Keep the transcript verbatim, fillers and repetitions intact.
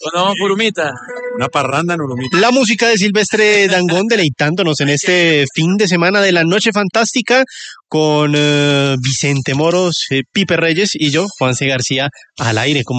¿O no, Urumita? Una parranda en Urumita. La música de Silvestre Dangond deleitándonos en este fin de semana de la Noche Fantástica con uh, Vicente Moros, eh, Pipe Reyes y yo, Juanse García, al aire. Como